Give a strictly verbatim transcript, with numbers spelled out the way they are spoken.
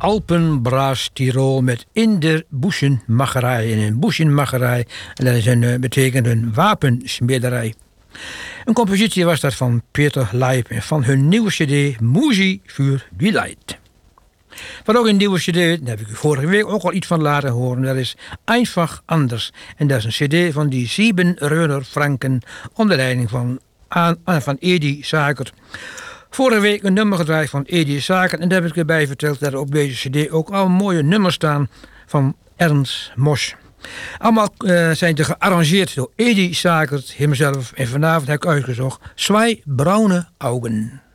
Alpenbraas Tirol met In der Buschenmacherij. En een buschenmacherij, dat is een, uh, betekent een wapensmederij. Een compositie was dat van Peter Leip en van hun nieuwe cd Muziek für die Leid. Wat ook een nieuwe cd, daar heb ik u vorige week ook al iets van laten horen, dat is Einfach Anders. En dat is een cd van die Sieben Reuner Franken onder leiding van, van Edi Saker. Vorige week een nummer gedraaid van Edi Saker en daar heb ik erbij verteld dat er op deze cd ook al mooie nummers staan van Ernst Mos. Allemaal uh, zijn ze gearrangeerd door Edi Saker, hemzelf. En vanavond heb ik uitgezocht Zwei Braune Augen.